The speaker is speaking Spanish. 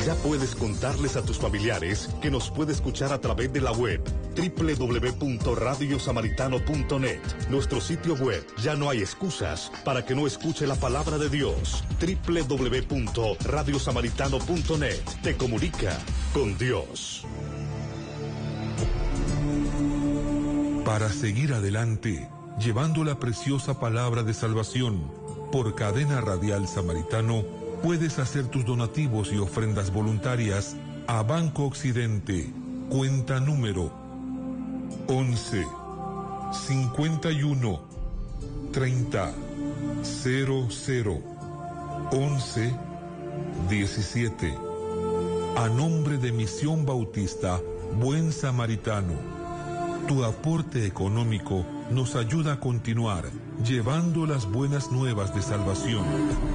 Ya puedes contarles a tus familiares que nos puede escuchar a través de la web www.radiosamaritano.net. Nuestro sitio web. Ya no hay excusas para que no escuche la palabra de Dios. www.radiosamaritano.net. Te comunica con Dios. Para seguir adelante, llevando la preciosa palabra de salvación por Cadena Radial Samaritano, puedes hacer tus donativos y ofrendas voluntarias a Banco Occidente, cuenta número 11 51 30 00 11 17. A nombre de Misión Bautista Buen Samaritano. Tu aporte económico nos ayuda a continuar llevando las buenas nuevas de salvación.